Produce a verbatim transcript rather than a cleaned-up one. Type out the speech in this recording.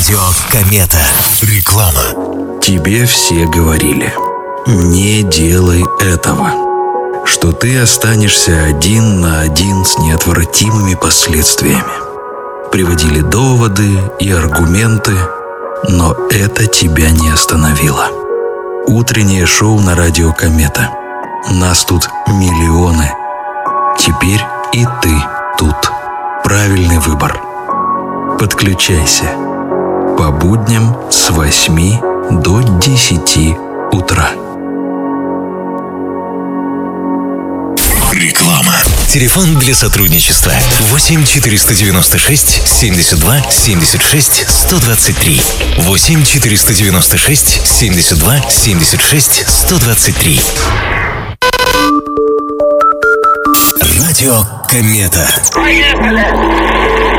Радио Комета. Реклама. Тебе все говорили: не делай этого, что ты останешься один на один с неотвратимыми последствиями. Приводили доводы и аргументы, но это тебя не остановило. Утреннее шоу на Радио Комета. Нас тут миллионы. Теперь и ты тут. Правильный выбор. Подключайся. По будням с восьми до десяти утра. Реклама. Телефон для сотрудничества восемь четыреста девяносто шесть семьдесят два семьдесят шесть сто двадцать три. восемь четыреста девяносто шесть семьдесят два семьдесят шесть сто двадцать три. Радио Комета. Поехали!